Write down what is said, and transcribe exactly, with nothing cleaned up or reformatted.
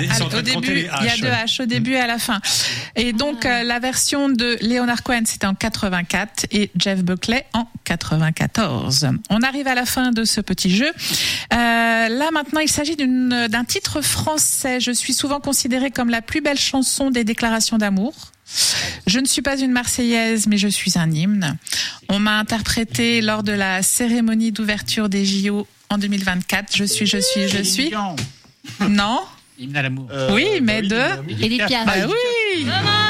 ils sont en train au de compter début, les il y a H. deux H au début et à la fin. Et donc, euh, la version de Leonard Cohen, c'était en quatre-vingt-quatre et Jeff Buckley en quatre-vingt-quatorze. On arrive à la fin de ce petit jeu. Euh, là, maintenant, il s'agit d'une, d'un titre français. Je suis souvent considérée comme la plus belle chanson des déclarations d'amour. Je ne suis pas une Marseillaise, mais je suis un hymne. On m'a interprété lors de la cérémonie d'ouverture des J O en deux mille vingt-quatre. Je suis, je suis, je suis. Non. Hymne à l'amour. Euh, oui, mais bah oui, de. bah oui. Edith Piaf. Bah oui.